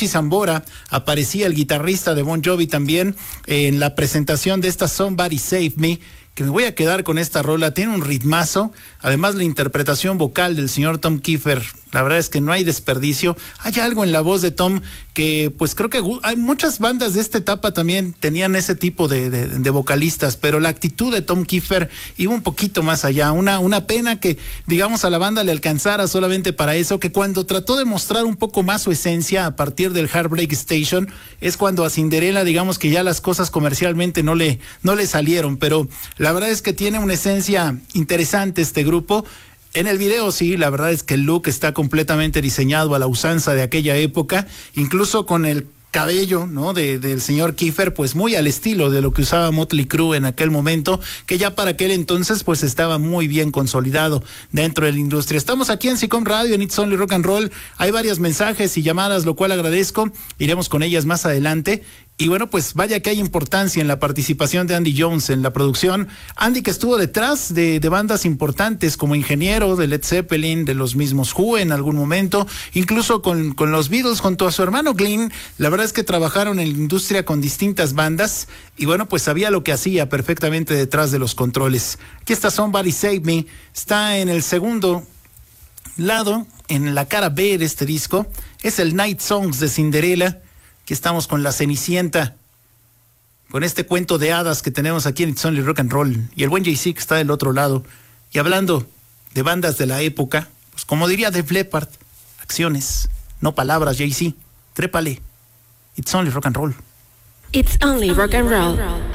Richie Sambora, aparecía el guitarrista de Bon Jovi también en la presentación de esta Somebody Save Me, que me voy a quedar con esta rola. Tiene un ritmazo, además la interpretación vocal del señor Tom Kiefer, la verdad es que no hay desperdicio. Hay algo en la voz de Tom que pues creo que hay muchas bandas de esta etapa también tenían ese tipo de vocalistas, pero la actitud de Tom Kiefer iba un poquito más allá. Una pena que, digamos, a la banda le alcanzara solamente para eso, que cuando trató de mostrar un poco más su esencia a partir del Heartbreak Station, es cuando a Cinderella, digamos que ya las cosas comercialmente no le salieron, pero la verdad es que tiene una esencia interesante este grupo. En el video sí, la verdad es que el look está completamente diseñado a la usanza de aquella época, incluso con el cabello, ¿no?, del señor Kiefer, pues muy al estilo de lo que usaba Motley Crue en aquel momento, que ya para aquel entonces pues estaba muy bien consolidado dentro de la industria. Estamos aquí en SICOM Radio, en It's Only Rock and Roll. Hay varios mensajes y llamadas, lo cual agradezco. Iremos con ellas más adelante. Y bueno, pues vaya que hay importancia en la participación de Andy Jones en la producción. Andy, que estuvo detrás de bandas importantes como ingeniero de Led Zeppelin, de los mismos Who en algún momento, incluso con los Beatles junto a su hermano Glyn. La verdad es que trabajaron en la industria con distintas bandas y bueno, pues sabía lo que hacía perfectamente detrás de los controles. Aquí está Somebody Save Me, está en el segundo lado, en la cara B de este disco. Es el Night Songs de Cinderella. Aquí estamos con la Cenicienta, con este cuento de hadas que tenemos aquí en It's Only Rock and Roll, y el buen Jay-Z que está del otro lado. Y hablando de bandas de la época, pues como diría Def Leppard, acciones, no palabras, Jay-Z, trépale. It's Only Rock and Roll. It's Only Rock and Roll.